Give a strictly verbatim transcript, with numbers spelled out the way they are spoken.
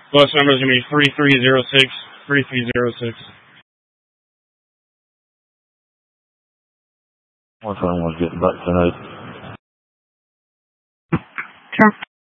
Bus number is going to be three three zero six, three three zero six. What time was getting back tonight? Sure.